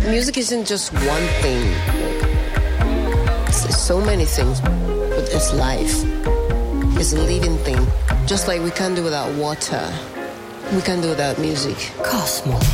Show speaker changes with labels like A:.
A: Music isn't just one thing. It's so many things. But it's life. It's a living thing. Just like we can't do without water, we can't do without music.
B: Cosmo.